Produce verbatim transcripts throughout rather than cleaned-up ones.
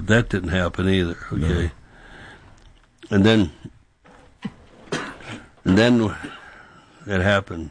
but that didn't happen either. Okay, no. and then and then it happened.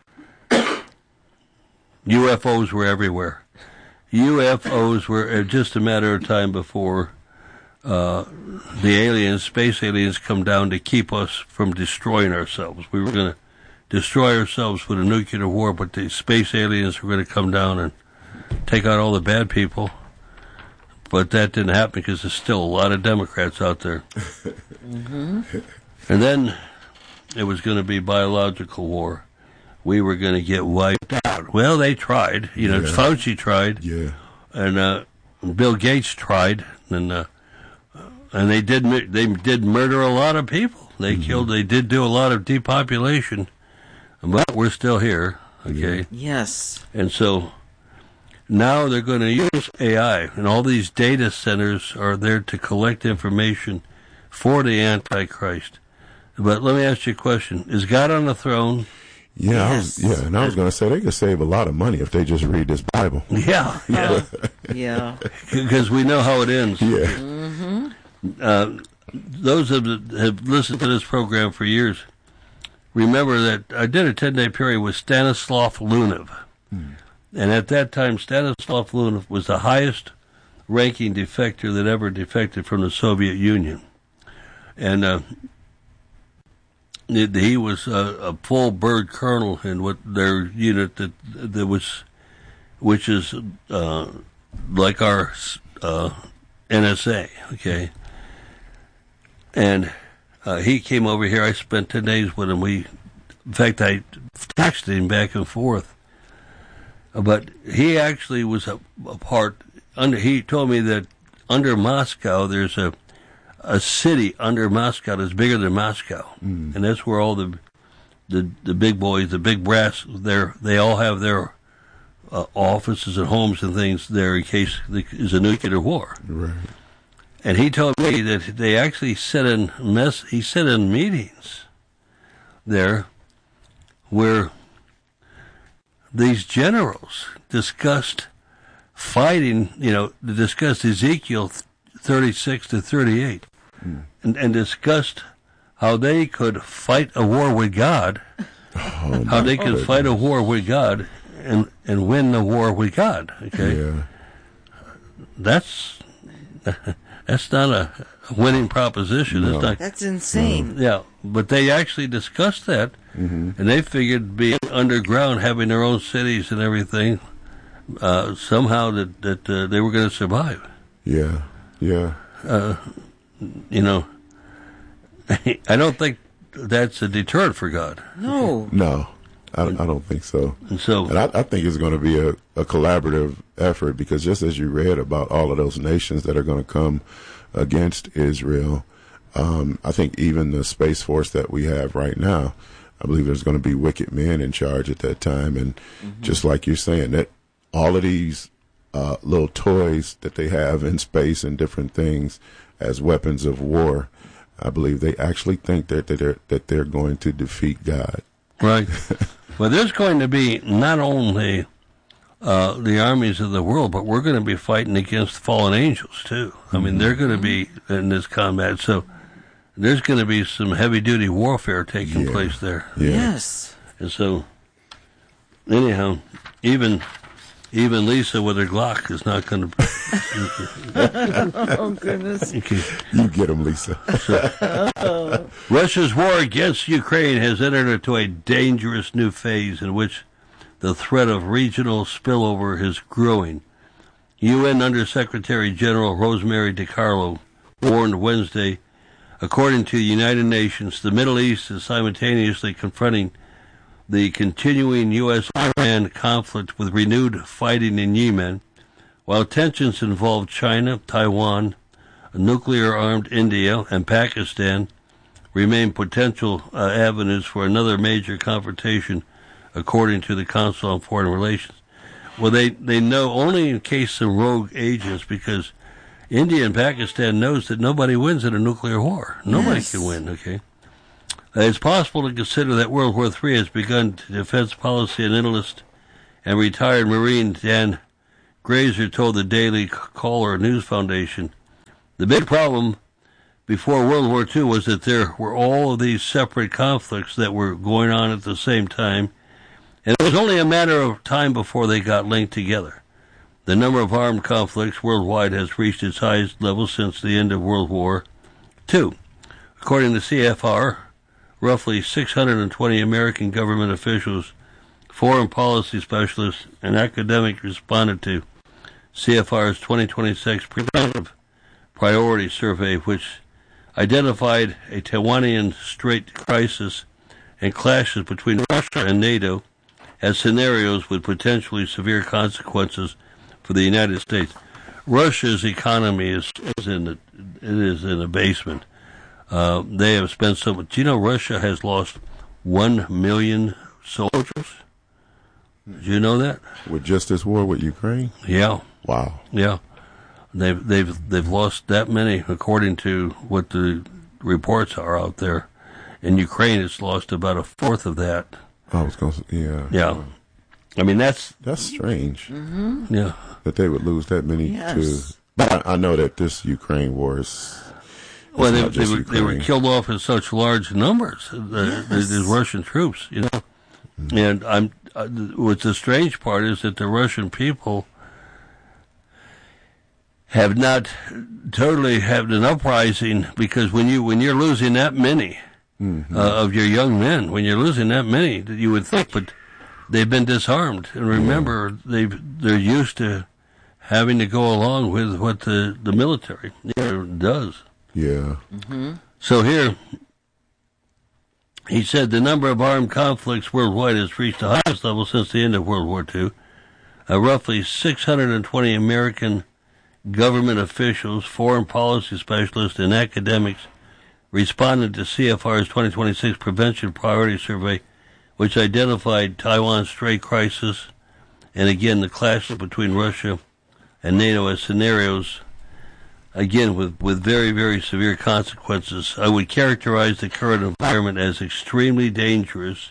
U F Os were everywhere. U F Os were just a matter of time before uh, the aliens, space aliens, come down to keep us from destroying ourselves. We were going to destroy ourselves with a nuclear war, but the space aliens were going to come down and take out all the bad people. But that didn't happen because there's still a lot of Democrats out there. mm-hmm. And then it was going to be biological war. We were going to get wiped out. Well, they tried. You know, yeah. Fauci tried. Yeah. And uh, Bill Gates tried. And uh, and they did they did murder a lot of people. They mm-hmm. killed. They did do a lot of depopulation. But we're still here. Okay. Yes. And so now they're going to use A I, and all these data centers are there to collect information for the Antichrist. But let me ask you a question: is God on the throne? Yeah, yes. I was, yeah, and I was going to say they could save a lot of money if they just read this Bible. Yeah, yeah, yeah. Because we know how it ends. Yeah. Mm-hmm. Uh, those that have listened to this program for years remember that I did a ten-day period with Stanislav Lunev, mm. and at that time, Stanislav Lunev was the highest-ranking defector that ever defected from the Soviet Union, and. Uh, He was a, a full bird colonel in what their unit that that was, which is uh, like our uh, N S A, okay. And uh, he came over here. I spent ten days with him. We, in fact, I texted him back and forth. But he actually was a, a part under. He told me that under Moscow there's a. a city under Moscow that's bigger than Moscow, mm. and that's where all the, the the big boys, the big brass, there they all have their uh, offices and homes and things there in case there's a nuclear war. Right. And he told me that they actually sit in mess. He sat in meetings there where these generals discussed fighting. You know, discussed Ezekiel thirty-six to thirty-eight. And, and discussed how they could fight a war with God, oh, how they could fight a war with God and, and win the war with God. Okay, yeah. that's that's not a winning proposition. No. That's, not, that's insane. No. Yeah, but they actually discussed that, mm-hmm. and they figured being underground, having their own cities and everything, uh, somehow that that uh, they were going to survive. Yeah, yeah. Uh, You know, I don't think that's a deterrent for God. No. No, I, I don't think so. And so, and I, I think it's going to be a, a collaborative effort because just as you read about all of those nations that are going to come against Israel, um, I think even the Space Force that we have right now, I believe there's going to be wicked men in charge at that time. And mm-hmm. just like you're saying, that all of these uh, little toys that they have in space and different things as weapons of war, I believe they actually think that they're, that they're going to defeat God. Right. Well, there's going to be not only uh, the armies of the world, but we're going to be fighting against fallen angels, too. I mean, they're going to be in this combat. So there's going to be some heavy-duty warfare taking yeah. place there. Yeah. Yes. And so, anyhow, even... Even Lisa with her Glock is not going to. Oh, goodness. Okay. You get him, Lisa. So, Russia's war against Ukraine has entered into a dangerous new phase in which the threat of regional spillover is growing. U N Undersecretary General Rosemary DiCarlo warned Wednesday, according to the United Nations, the Middle East is simultaneously confronting the continuing U S Iran conflict with renewed fighting in Yemen, while tensions involve China, Taiwan, nuclear-armed India, and Pakistan remain potential uh, avenues for another major confrontation, according to the Council on Foreign Relations. Well, they, they know only in case some rogue agents, because India and Pakistan knows that nobody wins in a nuclear war. Nobody yes. can win, okay? It's possible to consider that World War Three has begun. Defense policy analyst and retired Marine Dan Grazer told the Daily Caller News Foundation The big problem before World War Two was that there were all of these separate conflicts that were going on at the same time, and it was only a matter of time before they got linked together. The number of armed conflicts worldwide has reached its highest level since the end of World War Two. According to C F R, roughly six hundred twenty American government officials, foreign policy specialists, and academics responded to C F R's twenty twenty-six Preventive Priority Survey, which identified a Taiwanian Strait crisis and clashes between Russia and NATO as scenarios with potentially severe consequences for the United States. Russia's economy is, is in the it is in the basement. Uh, they have spent so much. Do you know Russia has lost one million soldiers? Did you know that? With just this war with Ukraine? Yeah. Wow. Yeah. They've they've they've lost that many, according to what the reports are out there. In Ukraine, it's lost about a fourth of that. I was going to, yeah. Yeah. I mean, that's That's strange. Mm-hmm. yeah. That they would lose that many Yes. too. But I, I know that this Ukraine war is. Well, they, not they just were they were Ukraine. killed off in such large numbers. The, the, Yes. the Russian troops, you know. Mm-hmm. And I'm. Uh, what's the strange part is that the Russian people have not totally had an uprising, because when you when you're losing that many Mm-hmm. uh, of your young men, when you're losing that many, you would think, but they've been disarmed. And remember, they've they're used to having to go along with what the the military does. Yeah. So here, he said the number of armed conflicts worldwide has reached the highest level since the end of World War Two. Uh, roughly six hundred twenty American government officials, foreign policy specialists, and academics responded to C F R's twenty twenty-six Prevention Priority Survey, which identified Taiwan's Strait crisis and, again, the clashes between Russia and NATO as scenarios, again, with, with very, very severe consequences. I would characterize the current environment as extremely dangerous.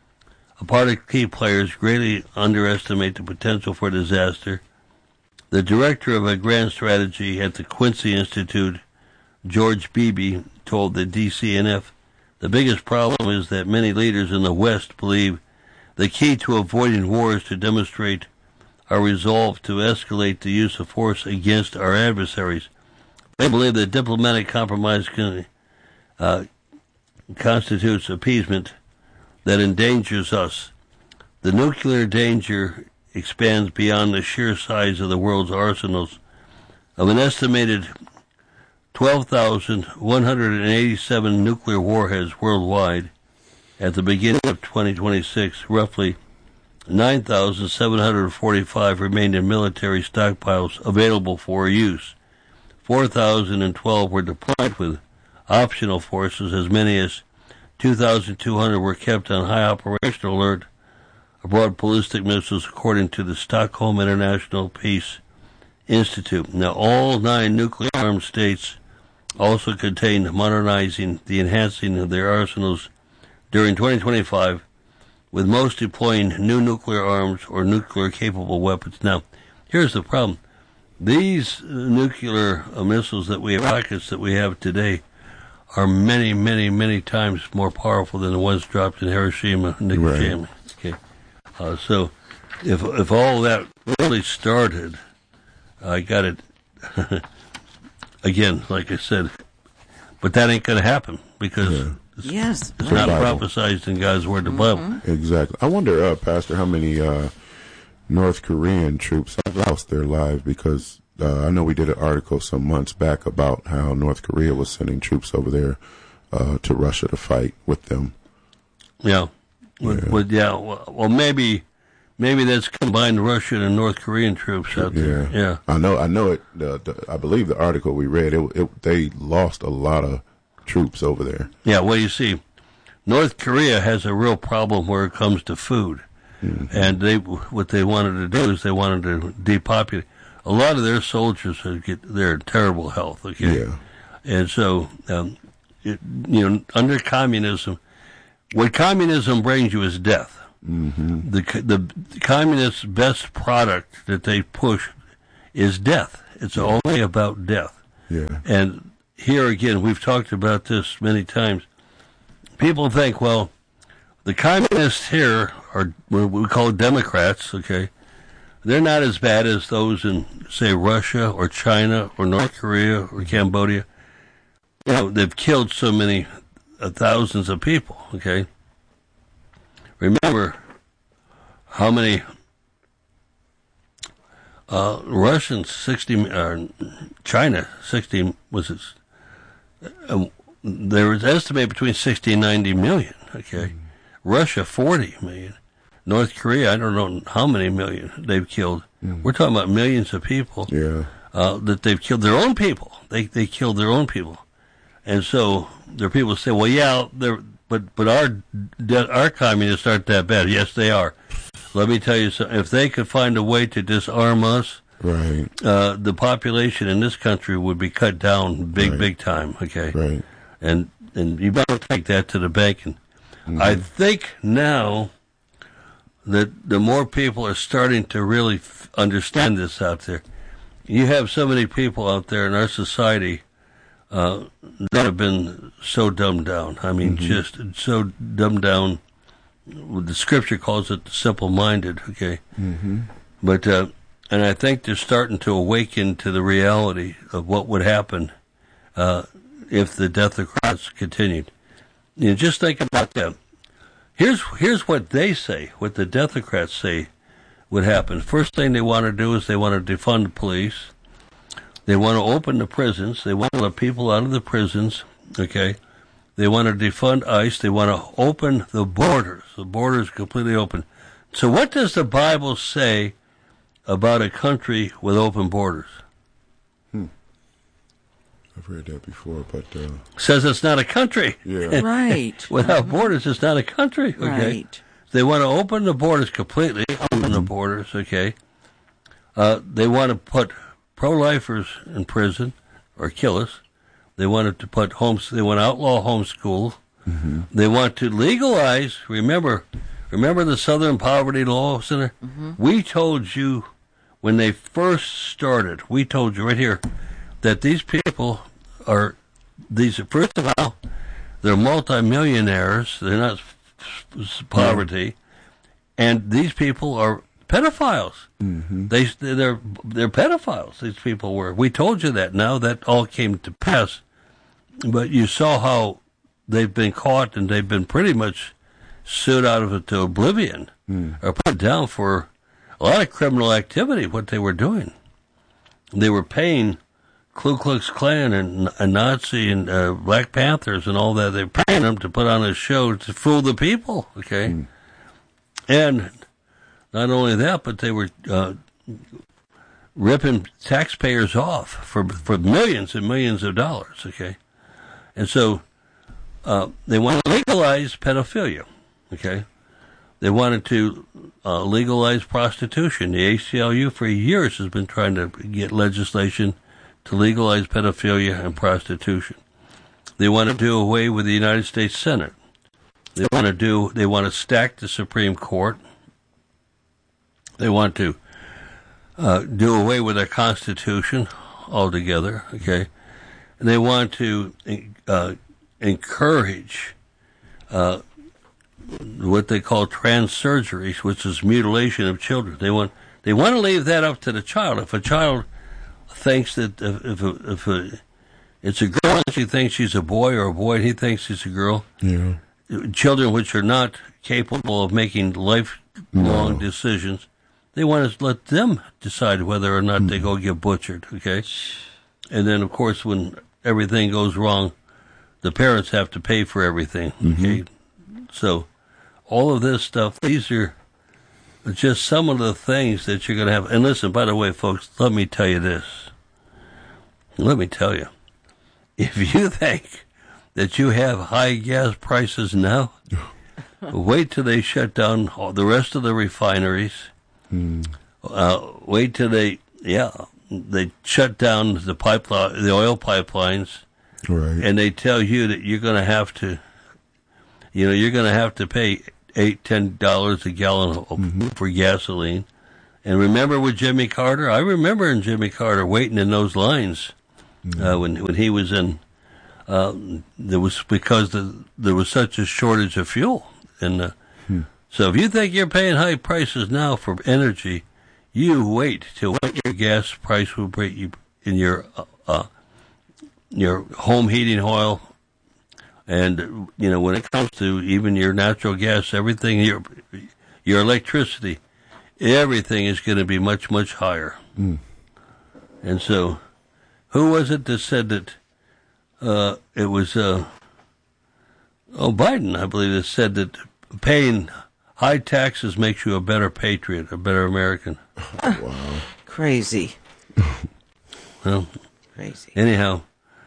A part of key players greatly underestimate the potential for disaster. The director of a grand strategy at the Quincy Institute, George Beebe, told the D C N F, the biggest problem is that many leaders in the West believe the key to avoiding war is to demonstrate our resolve to escalate the use of force against our adversaries. They believe that diplomatic compromise can, uh, constitutes appeasement that endangers us. The nuclear danger expands beyond the sheer size of the world's arsenals. Of an estimated twelve thousand one hundred eighty-seven nuclear warheads worldwide at the beginning of twenty twenty-six, roughly nine thousand seven hundred forty-five remained in military stockpiles available for use. four thousand twelve were deployed with optional forces. As many as two thousand two hundred were kept on high operational alert aboard ballistic missiles, according to the Stockholm International Peace Institute. Now, all nine nuclear-armed states also contained modernizing the enhancing of their arsenals during twenty twenty-five, with most deploying new nuclear arms or nuclear-capable weapons. Now, here's the problem. These nuclear uh, missiles that we have, rockets that we have today, are many, many, many times more powerful than the ones dropped in Hiroshima and Nagasaki. Right. Okay, uh, so if if all that really started, I got it again, like I said, but that ain't going to happen because Yeah. it's, Yes. it's right. not Bible. prophesized in God's word, the Bible. Exactly. I wonder, uh, Pastor, how many uh, North Korean troops have lost their lives because uh, I know we did an article some months back about how North Korea was sending troops over there uh, to Russia to fight with them. Yeah, with, Yeah. with yeah. Well, well, maybe maybe that's combined Russian and North Korean troops out there. Yeah, Yeah. I know. I know it. The, the, I believe the article we read, it, it, they lost a lot of troops over there. Yeah, well, you see, North Korea has a real problem where it comes to food. Mm-hmm. And they, what they wanted to do is they wanted to depopulate. A lot of their soldiers are get, they're in terrible health, okay? Yeah. And so, um, it, you know, under communism, what communism brings you is death. Mm-hmm. The, the communists' best product that they push is death. It's only about death. Yeah. And here again, we've talked about this many times. People think, well, the communists here are what we call Democrats, okay? They're not as bad as those in, say, Russia or China or North Korea or Cambodia. You know, they've killed so many uh, thousands of people, okay? Remember how many uh, Russians, sixty, uh, China, sixty, was it? Uh, there was estimated between sixty and ninety million, okay? Mm. Russia, forty million. North Korea, I don't know how many million they've killed. Mm. We're talking about millions of people. Yeah. Uh, that they've killed their own people. They they killed their own people. And so there are people who say, well, yeah, they're, but but our our communists aren't that bad. Yes, they are. Let me tell you something. If they could find a way to disarm us, right, uh, the population in this country would be cut down big, right. big time. Okay, right. And and you better take that to the bank. And mm-hmm. I think now that the more people are starting to really f- understand this out there. You have so many people out there in our society uh, that have been so dumbed down. I mean, mm-hmm. just so dumbed down. The scripture calls it simple-minded, okay? Mm-hmm. But, uh, and I think they're starting to awaken to the reality of what would happen uh, if the death of Christ continued. You know, just think about that. Here's, here's what they say, what the Democrats say would happen. First thing they want to do is they want to defund the police. They want to open the prisons. They want to let people out of the prisons, okay? They want to defund ICE. They want to open the borders. The borders completely open. So what does the Bible say about a country with open borders? Hmm. I've read that before, but... Uh... Says it's not a country. Yeah. Right. Without uh-huh. borders, it's not a country, okay? Right. They want to open the borders completely, open the borders, okay? Uh, they want to put pro-lifers in prison or kill us. They wanted to put homes. They want to outlaw homeschool. Mm-hmm. They want to legalize. Remember, remember the Southern Poverty Law Center. Mm-hmm. We told you when they first started. We told you right here that these people are these. First of all, they're multimillionaires. They're not poverty, and these people are pedophiles. Mm-hmm. They they're they're pedophiles. These people were. We told you that. Now that all came to pass, but you saw how they've been caught and they've been pretty much sued out of it to oblivion, mm. or put down for a lot of criminal activity. What they were doing, they were paying Ku Klux Klan and, and Nazi and uh, Black Panthers and all that. They're paying them to put on a show to fool the people, okay? Mm. And not only that, but they were uh, ripping taxpayers off for for millions and millions of dollars, okay? And so uh, they want to legalize pedophilia, okay? They wanted to uh, legalize prostitution. The A C L U for years has been trying to get legislation to legalize pedophilia and prostitution. They want to do away with the United States Senate. They want to do. They want to stack the Supreme Court. They want to uh, do away with our Constitution altogether. Okay, and they want to uh, encourage uh, what they call trans surgeries, which is mutilation of children. They want. They want to leave that up to the child. If a child thinks that if, if, a, if a, it's a girl and she thinks she's a boy, or a boy and he thinks he's a girl, yeah. Children which are not capable of making lifelong No. decisions, they want to let them decide whether or not mm. they go get butchered, okay? And then, of course, when everything goes wrong, the parents have to pay for everything, okay? Mm-hmm. So all of this stuff, these are just some of the things that you're going to have. And listen, by the way, folks, let me tell you this. Let me tell you. If you think that you have high gas prices now, wait till they shut down all the rest of the refineries. Mm. Uh, wait till they, yeah, they shut down the pipeline, the oil pipelines. Right. And they tell you that you're going to have to, you know, you're going to have to pay eight, ten dollars a gallon mm-hmm. for gasoline. And remember with Jimmy Carter? I remember in Jimmy Carter waiting in those lines Mm-hmm. Uh, when when he was in, uh, there was because the, there was such a shortage of fuel, and uh, hmm. so if you think you're paying high prices now for energy, you wait till what your gas price will bring you in your uh, uh, your home heating oil, and you know when it comes to even your natural gas, everything your your electricity, everything is going to be much much higher, mm. and so. Who was it that said that uh, it was, uh, oh, Biden, I believe, that said that paying high taxes makes you a better patriot, a better American. Oh, wow. Crazy. Well, Crazy. Anyhow,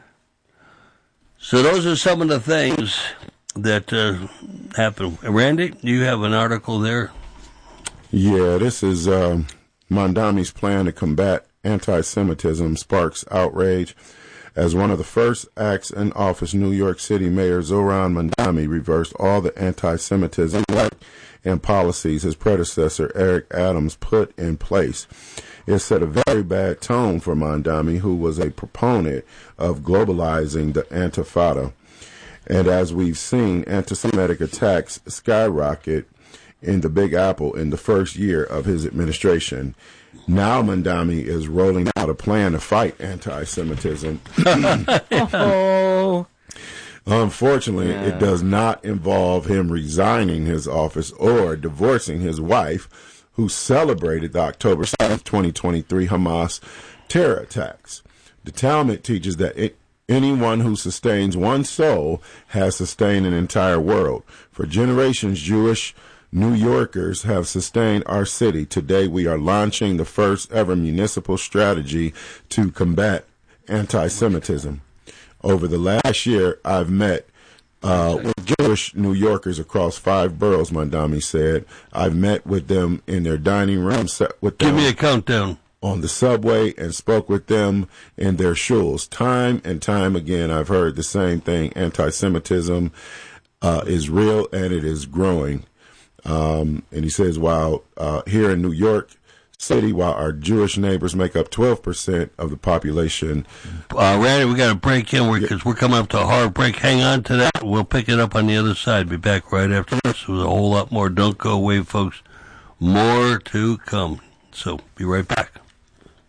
so those are some of the things that uh, happen. Randy, you have an article there? Yeah, this is um, Mondami's plan to combat anti-Semitism sparks outrage. As one of the first acts in office, New York City Mayor Zohran Mondami reversed all the anti-Semitism and policies his predecessor Eric Adams put in place. It set a very bad tone for Mondami, who was a proponent of globalizing the Intifada. And as we've seen, anti-Semitic attacks skyrocket in the Big Apple in the first year of his administration. Now Mondami is rolling out a plan to fight anti-Semitism. Oh. Unfortunately, Yeah. it does not involve him resigning his office or divorcing his wife, who celebrated the October seventh, twenty twenty-three Hamas terror attacks. The Talmud teaches that it, anyone who sustains one soul has sustained an entire world. For generations, Jewish New Yorkers have sustained our city. Today, we are launching the first ever municipal strategy to combat anti-Semitism. Over the last year, I've met uh, with Jewish New Yorkers across five boroughs, Mondami said. I've met with them in their dining rooms, sat with them Give me a countdown. on the subway, and spoke with them in their shuls. Time and time again, I've heard the same thing. Anti-Semitism uh, is real, and it is growing. Um, and he says, while uh, here in New York City, while our Jewish neighbors make up twelve percent of the population. Uh, Randy, we got to break in because we're coming up to a hard break. Hang on to that. We'll pick it up on the other side. Be back right after this with a whole lot more. Don't go away, folks. More to come. So be right back.